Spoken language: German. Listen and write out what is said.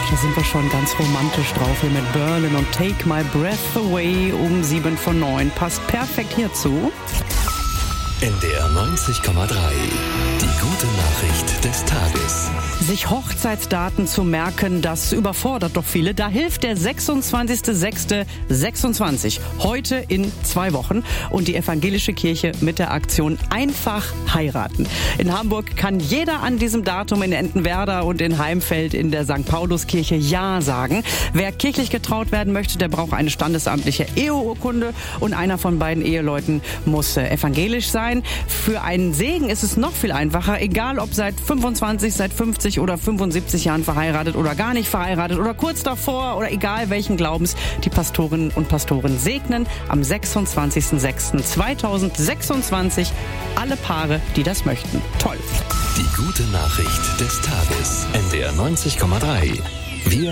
Da sind wir schon ganz romantisch drauf hier mit Berlin und Take My Breath Away um 7 von 9. Passt perfekt hierzu. NDR 90,3. Die gute Nachricht des Tages. Sich Hochzeitsdaten zu merken, das überfordert doch viele. Da hilft der 26.06.26. Heute in 2 Wochen. Und die evangelische Kirche mit der Aktion Einfach heiraten. In Hamburg kann jeder an diesem Datum in Entenwerder und in Heimfeld in der St. Pauluskirche Ja sagen. Wer kirchlich getraut werden möchte, der braucht eine standesamtliche Eheurkunde. Und einer von beiden Eheleuten muss evangelisch sein. Für einen Segen ist es noch viel einfacher, egal ob seit 25, seit 50 oder 75 Jahren verheiratet oder gar nicht verheiratet oder kurz davor oder egal welchen Glaubens. Die Pastorinnen und Pastoren segnen am 26.06.2026 alle Paare, die das möchten. Toll. Die gute Nachricht des Tages. NDR 90,3. Wir